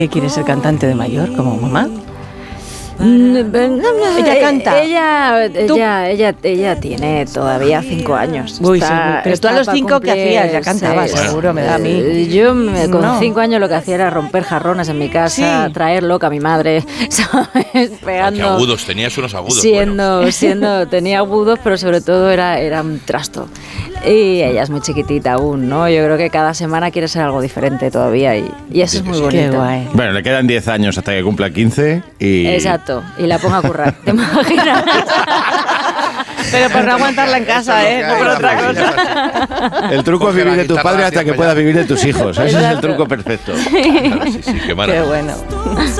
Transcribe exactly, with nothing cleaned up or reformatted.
¿Qué quiere ser cantante de mayor, como mamá? Ella canta. Ella, ella, ella, ella tiene todavía cinco años. Uy, Está, sí, pero tú a los cinco que hacías ya cantabas, seis. seguro, me da a mí. Yo me, con No. cinco años lo que hacía era romper jarrones en mi casa, Sí. traer loca a mi madre, ¿sabes? Pegando. Qué agudos, tenías unos agudos. Siendo, buenos. siendo, tenía agudos, pero sobre todo era, era un trasto. Y ella es muy chiquitita aún, ¿no? Yo creo que cada semana quiere ser algo diferente todavía y, y eso es muy bonito. Qué guay. Bueno, le quedan diez años hasta que cumpla quince y... Exacto, y la ponga a currar, ¿te imaginas? Pero por no aguantarla en casa, ¿eh? No por otra cosa. El truco es Coge la vivir de tus guitarra padres hasta que tiempo puedas ya. vivir de tus hijos. Ese es el Exacto. truco perfecto. Claro, sí, sí, qué Qué maravilla. bueno.